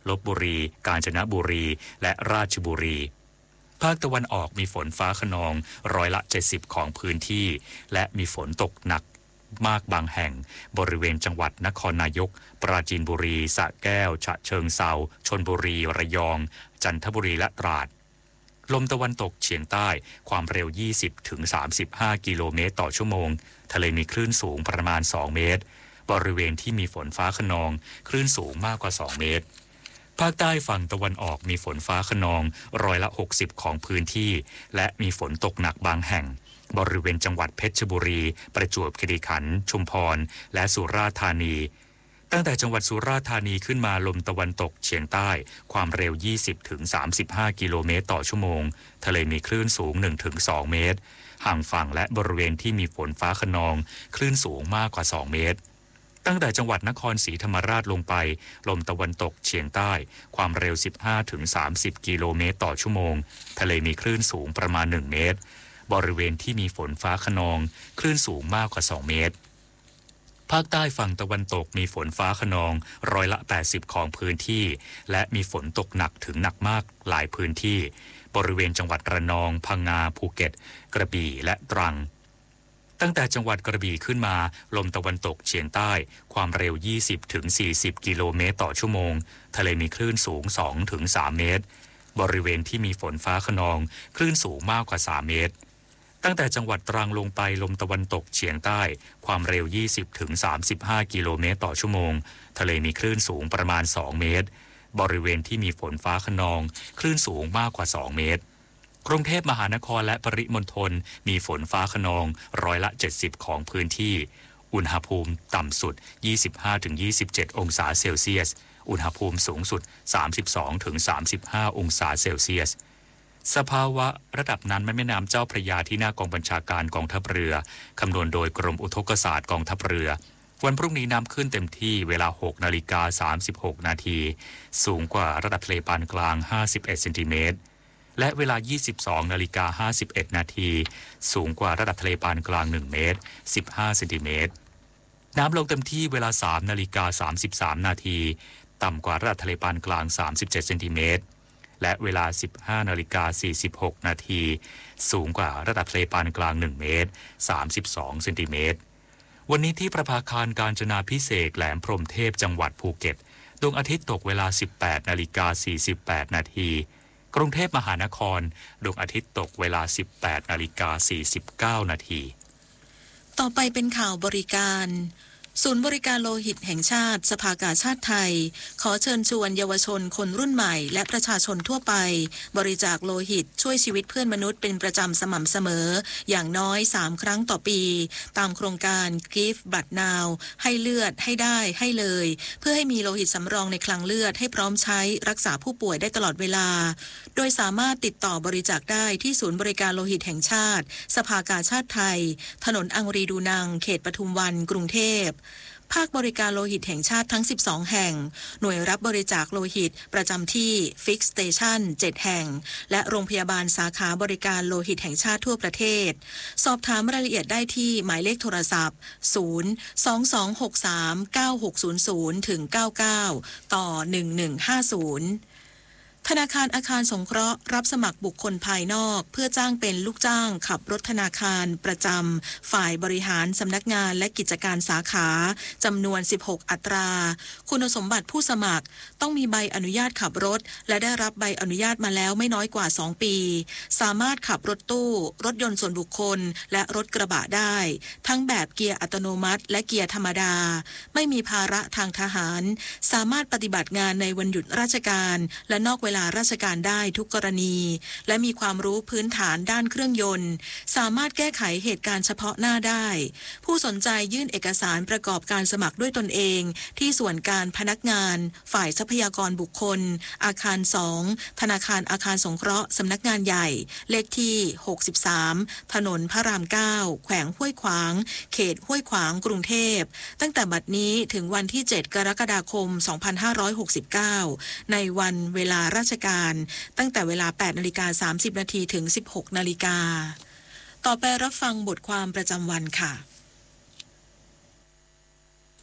ลพบุรีกาญจนบุรีและราชบุรีภาคตะวันออกมีฝนฟ้าคะนอง70%ของพื้นที่และมีฝนตกหนักมากบางแห่งบริเวณจังหวัดนครนายกปราจีนบุรีสระแก้วฉะเชิงเทราชลบุรีระยองจันทบุรีและตราดลมตะวันตกเฉียงใต้ความเร็ว 20-35 กิโลเมตรต่อชั่วโมงทะเลมีคลื่นสูงประมาณ2 เมตรบริเวณที่มีฝนฟ้าคะนองคลื่นสูงมากกว่า2 เมตรภาคใต้ฝั่งตะวันออกมีฝนฟ้าคะนอง60%ของพื้นที่และมีฝนตกหนักบางแห่งบริเวณจังหวัดเพชรบุรีประจวบคีรีขันธ์ชุมพรและสุราษฎร์ธานีตั้งแต่จังหวัดสุราษฎร์ธานีขึ้นมาลมตะวันตกเฉียงใต้ความเร็ว 20-35 กิโลเมตรต่อชั่วโมงทะเลมีคลื่นสูง 1-2 เมตรห่างฝั่งและบริเวณที่มีฝนฟ้าคะนองคลื่นสูงมากกว่า2 เมตรตั้งแต่จังหวัดนครศรีธรรมราชลงไปลมตะวันตกเฉียงใต้ความเร็ว 15-30 กิโลเมตรต่อชั่วโมงทะเลมีคลื่นสูงประมาณ1 เมตรบริเวณที่มีฝนฟ้าคะนองคลื่นสูงมากกว่า2 เมตรภาคใต้ฝั่งตะวันตกมีฝนฟ้าคะนอง80%ของพื้นที่และมีฝนตกหนักถึงหนักมากหลายพื้นที่บริเวณจังหวัดระนองพังงาภูเก็ตกระบี่และตรังตั้งแต่จังหวัดกระบี่ขึ้นมาลมตะวันตกเฉียงใต้ความเร็ว 20-40 กิโลเมตรต่อชั่วโมงทะเลมีคลื่นสูง 2-3 เมตรบริเวณที่มีฝนฟ้าคะนองคลื่นสูงมากกว่า3 เมตรตั้งแต่จังหวัดตรังลงไปลมตะวันตกเฉียงใต้ความเร็ว 20-35 กิโลเมตรต่อชั่วโมงทะเลมีคลื่นสูงประมาณ2 เมตรบริเวณที่มีฝนฟ้าคะนองคลื่นสูงมากกว่า2 เมตรกรุงเทพมหานครและปริมณฑลมีฝนฟ้าคะนอง70%ของพื้นที่อุณหภูมิต่ำสุด 25-27 องศาเซลเซียสอุณหภูมิสูงสุด 32-35 องศาเซลเซียสสภาวะระดับน้ำแม่น้ำเจ้าพระยาที่หน้ากองบัญชาการกองทัพเรือคำนวณโดยกรมอุทกศาสตร์กองทัพเรือวันพรุ่งนี้น้ำขึ้นเต็มที่เวลา 6:36 นาทีสูงกว่าระดับทะเลปานกลาง51 เซนติเมตรและเวลา 22:51 นาทีสูงกว่าระดับทะเลปานกลาง1 เมตร 15 เซนติเมตรน้ำลงเต็มที่เวลา 3:33 นาทีต่ำกว่าระดับทะเลปานกลาง37 เซนติเมตรและเวลา 15:46 นาทีสูงกว่าระดับทะเลปานกลาง1 เมตร 32 เซนติเมตรวันนี้ที่ประภาคารกาญจนาภิเษกแหลมพรหมเทพจังหวัดภูเก็ตดวงอาทิตย์ตกเวลา 18:48 นาทีกรุงเทพมหานครดวงอาทิตย์ตกเวลา 18:49 นาทีต่อไปเป็นข่าวบริการศูนย์บริการโลหิตแห่งชาติสภากาชาติไทยขอเชิญชวนเยาวชนคนรุ่นใหม่และประชาชนทั่วไปบริจาคโลหิตช่วยชีวิตเพื่อนมนุษย์เป็นประจำสม่ำเสมออย่างน้อย3 ครั้งต่อปีตามโครงการ Give Blood Now ให้เลือดให้ได้ให้เลยเพื่อให้มีโลหิตสำรองในคลังเลือดให้พร้อมใช้รักษาผู้ป่วยได้ตลอดเวลาโดยสามารถติดต่อบริจาคได้ที่ศูนย์บริการโลหิตแห่งชาติสภากาชาติไทยถนนอังรีดูนังเขตปทุมวันกรุงเทพภาคบริการโลหิตแห่งชาติทั้ง12แห่งหน่วยรับบริจาคโลหิตประจำที่ Fix Station 7 แห่งและโรงพยาบาลสาขาบริการโลหิตแห่งชาติทั่วประเทศสอบถามรายละเอียดได้ที่หมายเลขโทรศัพท์022639600-99ต่อ1150ธนาคารอาคารสงเคราะห์รับสมัครบุคคลภายนอกเพื่อจ้างเป็นลูกจ้างขับรถธนาคารประจำฝ่ายบริหารสำนักงานและกิจการสาขาจำนวน16อัตราคุณสมบัติผู้สมัครต้องมีใบอนุญาตขับรถและได้รับใบอนุญาตมาแล้วไม่น้อยกว่า2 ปีสามารถขับรถตู้รถยนต์ส่วนบุคคลและรถกระบะได้ทั้งแบบเกียร์อัตโนมัติและเกียร์ธรรมดาไม่มีภาระทางทหารสามารถปฏิบัติงานในวันหยุดราชการและนอกเวลาราชการได้ทุกกรณีและมีความรู้พื้นฐานด้านเครื่องยนต์สามารถแก้ไขเหตุการณ์เฉพาะหน้าได้ผู้สนใจยื่นเอกสารประกอบการสมัครด้วยตนเองที่ส่วนการพนักงานฝ่ายทรัพยากรบุคคลอาคาร2ธนาคารอาคารสงเคราะห์สำนักงานใหญ่เลขที่63ถนนพระราม9แขวงห้วยขวางเขตห้วยขวางกรุงเทพตั้งแต่บัดนี้ถึงวันที่7 กรกฎาคม 2569ในวันเวลาราชการตั้งแต่เวลา 8:30 นาทีถึง 16 นาฬิกาต่อไปรับฟังบทความประจำวันค่ะ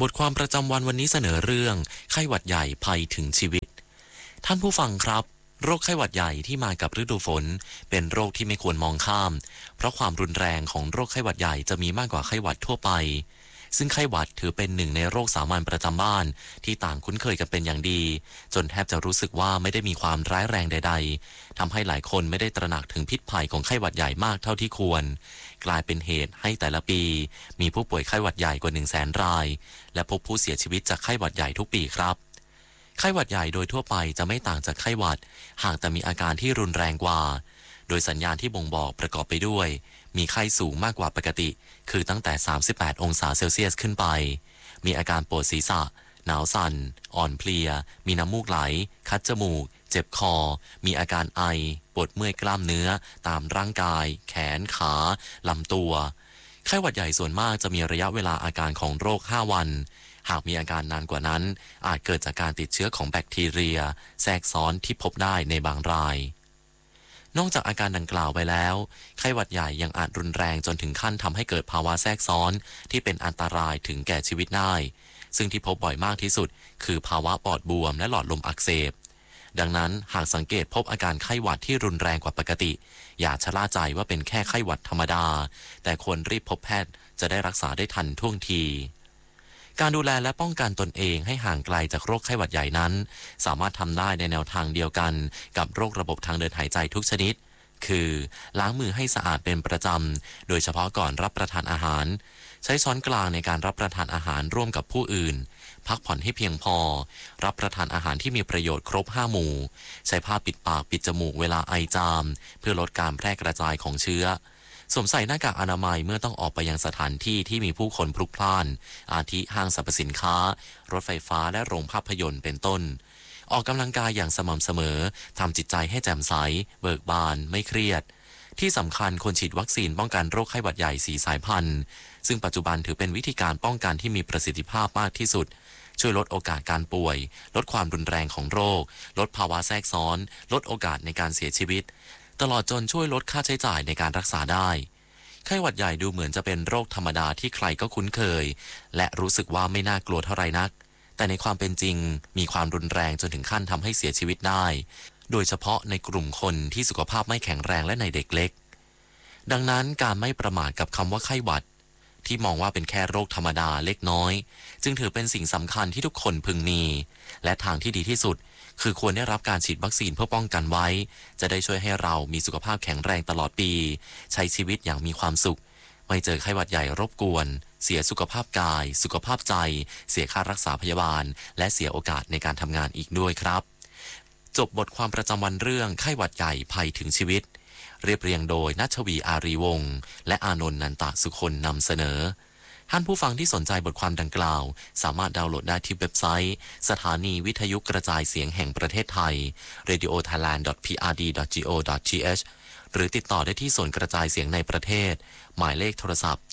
บทความประจำวันนี้เสนอเรื่องไข้หวัดใหญ่ภัยถึงชีวิตท่านผู้ฟังครับโรคไข้หวัดใหญ่ที่มากับฤดูฝนเป็นโรคที่ไม่ควรมองข้ามเพราะความรุนแรงของโรคไข้หวัดใหญ่จะมีมากกว่าไข้หวัดทั่วไปซึ่งไข้หวัดถือเป็นหนึ่งในโรคสามัญประจำบ้านที่ต่างคุ้นเคยกันเป็นอย่างดีจนแทบจะรู้สึกว่าไม่ได้มีความร้ายแรงใดๆทำให้หลายคนไม่ได้ตระหนักถึงพิษภัยของไข้หวัดใหญ่มากเท่าที่ควรกลายเป็นเหตุให้แต่ละปีมีผู้ป่วยไข้หวัดใหญ่กว่า 100,000 รายและพบผู้เสียชีวิตจากไข้หวัดใหญ่ทุกปีครับไข้หวัดใหญ่โดยทั่วไปจะไม่ต่างจากไข้หวัดหากแต่มีอาการที่รุนแรงกว่าโดยสัญญาณที่บ่งบอกประกอบไปด้วยมีไข้สูงมากกว่าปกติคือตั้งแต่38องศาเซลเซียสขึ้นไปมีอาการปวดศีรษะหนาวสั่นอ่อนเพลียมีน้ำมูกไหลคัดจมูกเจ็บคอมีอาการไอปวดเมื่อยกล้ามเนื้อตามร่างกายแขนขาลำตัวไข้หวัดใหญ่ส่วนมากจะมีระยะเวลาอาการของโรค5วันหากมีอาการนานกว่านั้นอาจเกิดจากการติดเชื้อของแบคทีเรียแทรกซ้อนที่พบได้ในบางรายนอกจากอาการดังกล่าวไปแล้วไข้หวัดใหญ่ยังอาจรุนแรงจนถึงขั้นทำให้เกิดภาวะแทรกซ้อนที่เป็นอันตรายถึงแก่ชีวิตได้ซึ่งที่พบบ่อยมากที่สุดคือภาวะปอดบวมและหลอดลมอักเสบดังนั้นหากสังเกตพบอาการไข้หวัดที่รุนแรงกว่าปกติอย่าชะล่าใจว่าเป็นแค่ไข้หวัดธรรมดาแต่ควรรีบพบแพทย์จะได้รักษาได้ทันท่วงทีการดูแลและป้องกันตนเองให้ห่างไกลจากโรคไข้หวัดใหญ่นั้นสามารถทำได้ในแนวทางเดียวกันกับโรคระบบทางเดินหายใจทุกชนิดคือล้างมือให้สะอาดเป็นประจำโดยเฉพาะก่อนรับประทานอาหารใช้ช้อนกลางในการรับประทานอาหารร่วมกับผู้อื่นพักผ่อนให้เพียงพอรับประทานอาหารที่มีประโยชน์ครบ5หมู่ใช้ผ้าปิดปากปิดจมูกเวลาไอจามเพื่อลดการแพร่กระจายของเชื้อสวมใส่หน้ากากอนามัยเมื่อต้องออกไปยังสถานที่ที่มีผู้คนพลุกพล่านอาทิห้างสรรพสินค้ารถไฟฟ้าและโรงภาพยนตร์เป็นต้นออกกำลังกายอย่างสม่ำเสมอทำจิตใจให้แจ่มใสเบิกบานไม่เครียดที่สำคัญควรฉีดวัคซีนป้องกันโรคไข้หวัดใหญ่4สายพันธุ์ซึ่งปัจจุบันถือเป็นวิธีการป้องกันที่มีประสิทธิภาพมากที่สุดช่วยลดโอกาสการป่วยลดความรุนแรงของโรคลดภาวะแทรกซ้อนลดโอกาสในการเสียชีวิตตลอดจนช่วยลดค่าใช้จ่ายในการรักษาได้ไข้หวัดใหญ่ดูเหมือนจะเป็นโรคธรรมดาที่ใครก็คุ้นเคยและรู้สึกว่าไม่น่ากลัวเท่าไรนักแต่ในความเป็นจริงมีความรุนแรงจนถึงขั้นทำให้เสียชีวิตได้โดยเฉพาะในกลุ่มคนที่สุขภาพไม่แข็งแรงและในเด็กเล็กดังนั้นการไม่ประมาทกับคำว่าไข้หวัดที่มองว่าเป็นแค่โรคธรรมดาเล็กน้อยจึงถือเป็นสิ่งสำคัญที่ทุกคนพึงมีและทางที่ดีที่สุดคือควรได้รับการฉีดวัคซีนเพื่อป้องกันไว้จะได้ช่วยให้เรามีสุขภาพแข็งแรงตลอดปีใช้ชีวิตอย่างมีความสุขไม่เจอไข้หวัดใหญ่รบกวนเสียสุขภาพกายสุขภาพใจเสียค่ารักษาพยาบาลและเสียโอกาสในการทำงานอีกด้วยครับจบบทความประจำวันเรื่องไข้หวัดใหญ่ภัยถึงชีวิตเรียบเรียงโดยณัชวีอารีวงศ์และอานนท์นันตสุคนนำเสนอท่านผู้ฟังที่สนใจบทความดังกล่าวสามารถดาวน์โหลดได้ที่เว็บไซต์สถานีวิทยุกระจายเสียงแห่งประเทศไทย radiothailand.prd.go.th หรือติดต่อได้ที่ศูนย์กระจายเสียงในประเทศหมายเลขโทรศัพท์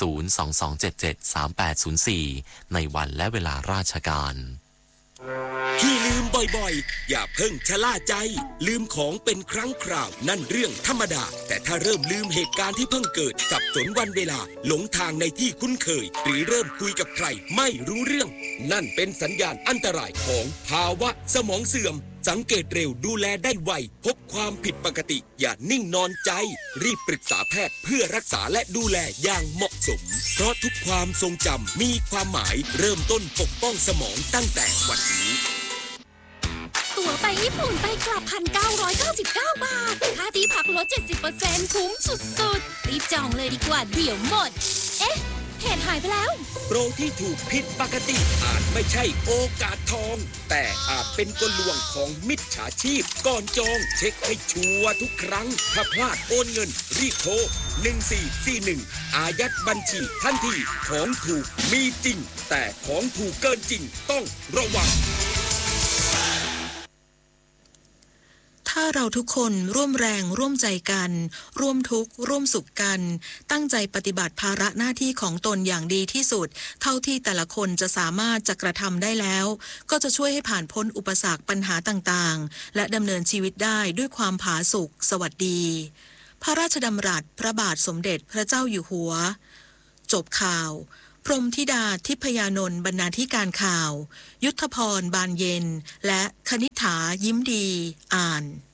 022773804 ในวันและเวลาราชการที่ลืมบ่อยๆอย่าเพิ่งชะล่าใจลืมของเป็นครั้งคราวนั่นเรื่องธรรมดาแต่ถ้าเริ่มลืมเหตุการณ์ที่เพิ่งเกิดสับสนวันเวลาหลงทางในที่คุ้นเคยหรือเริ่มคุยกับใครไม่รู้เรื่องนั่นเป็นสัญญาณอันตรายของภาวะสมองเสื่อมสังเกตเร็วดูแลได้ไวพบความผิดปกติอย่านิ่งนอนใจรีบปรึกษาแพทย์เพื่อรักษาและดูแลอย่างเหมาะสมเพราะทุกความทรงจำมีความหมายเริ่มต้นปกป้องสมองตั้งแต่วันนี้ตั๋วไปญี่ปุ่นไปกลับ 1,999 บาทค่าที่พักลด 70% คุ้มสุดๆรีบจองเลยดีกว่าเดี๋ยวหมดเอ๊ะเพจหายไปแล้วโปรที่ถูกผิดปกติอาจไม่ใช่โอกาสทองแต่อาจเป็นกลลวงของมิจฉาชีพก่อนจองเช็คให้ชัวร์ทุกครั้งถ้าพลาดโอนเงินรีบโทร1441อายัดบัญชีทันทีของถูกมีจริงแต่ของถูกเกินจริงต้องระวังถ้าเราทุกคนร่วมแรงร่วมใจกันร่วมทุกข์ร่วมสุขกันตั้งใจปฏิบัติภาระหน้าที่ของตนอย่างดีที่สุดเท่าที่แต่ละคนจะสามารถจะกระทำได้แล้วก็จะช่วยให้ผ่านพ้นอุปสรรคปัญหาต่างๆและดำเนินชีวิตได้ด้วยความผาสุกสวัสดีพระราชดำรัสพระบาทสมเด็จพระเจ้าอยู่หัวจบข่าวพรหมธิดาทิพยานนท์บรรณาธิการข่าวยุทธพรบานเย็นและคณิษฐายิ้มดีอ่าน